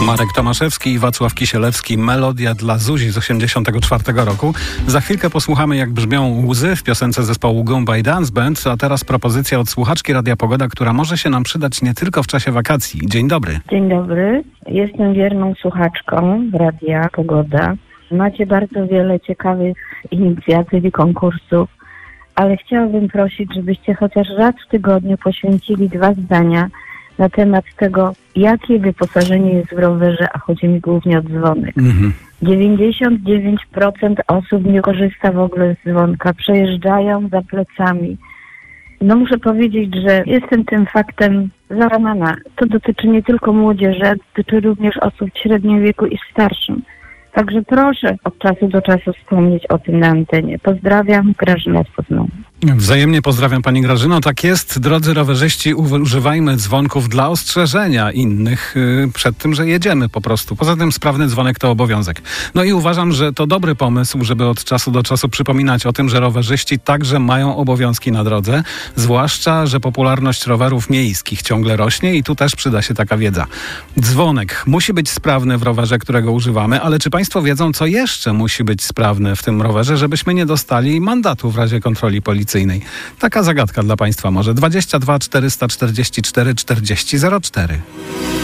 Marek Tomaszewski i Wacław Kisielewski. Melodia dla Zuzi z 1984 roku. Za chwilkę posłuchamy, jak brzmią łzy w piosence zespołu Gombay Dance Band, a teraz propozycja od słuchaczki Radia Pogoda, która może się nam przydać nie tylko w czasie wakacji. Dzień dobry. Dzień dobry. Jestem wierną słuchaczką Radia Pogoda. Macie bardzo wiele ciekawych inicjatyw i konkursów, ale chciałabym prosić, żebyście chociaż raz w tygodniu poświęcili 2 zdania na temat tego, jakie wyposażenie jest w rowerze, a chodzi mi głównie o dzwonek. 99% osób nie korzysta w ogóle z dzwonka, przejeżdżają za plecami. No muszę powiedzieć, że jestem tym faktem załamana. To dotyczy nie tylko młodzieży, dotyczy również osób w średnim wieku i starszym. Także proszę od czasu do czasu wspomnieć o tym na antenie. Pozdrawiam, Grażyna z Poznania. Wzajemnie pozdrawiam pani Grażyno. Tak jest, drodzy rowerzyści, używajmy dzwonków dla ostrzeżenia innych przed tym, że jedziemy po prostu. Poza tym sprawny dzwonek to obowiązek. No i uważam, że to dobry pomysł, żeby od czasu do czasu przypominać o tym, że rowerzyści także mają obowiązki na drodze, zwłaszcza, że popularność rowerów miejskich ciągle rośnie i tu też przyda się taka wiedza. Dzwonek musi być sprawny w rowerze, którego używamy, ale czy państwo wiedzą, co jeszcze musi być sprawne w tym rowerze, żebyśmy nie dostali mandatu w razie kontroli policyjnej? Taka zagadka dla państwa może. 22 444 40 04.